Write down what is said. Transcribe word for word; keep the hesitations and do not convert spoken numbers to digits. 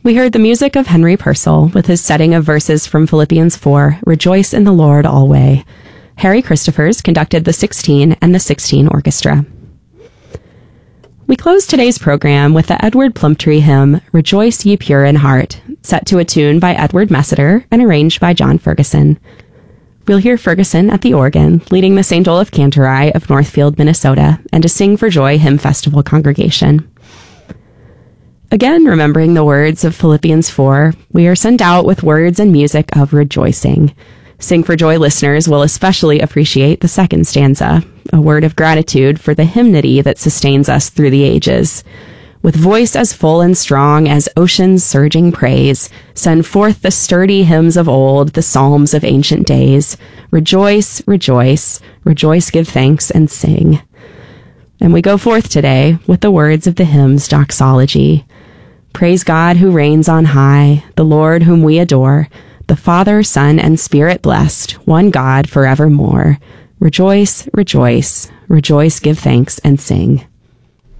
we heard the music of Henry Purcell with his setting of verses from Philippians four, Rejoice in the Lord alway. Harry Christophers conducted the sixteen and the sixteen orchestra. We close today's program with the Edward Plumptre hymn, Rejoice Ye Pure in Heart, set to a tune by Edward Messiter and arranged by John Ferguson. We'll hear Ferguson at the organ, leading the Saint Olaf Cantori of Northfield, Minnesota, and a Sing for Joy Hymn Festival congregation. Again, remembering the words of Philippians four, we are sent out with words and music of rejoicing. Sing for Joy listeners will especially appreciate the second stanza, a word of gratitude for the hymnody that sustains us through the ages. With voice as full and strong as ocean's surging praise, send forth the sturdy hymns of old, the psalms of ancient days. Rejoice, rejoice, rejoice, give thanks, and sing. And we go forth today with the words of the hymn's doxology. Praise God who reigns on high, the Lord whom we adore, the Father, Son, and Spirit blessed, one God forevermore. Rejoice, rejoice, rejoice, give thanks, and sing.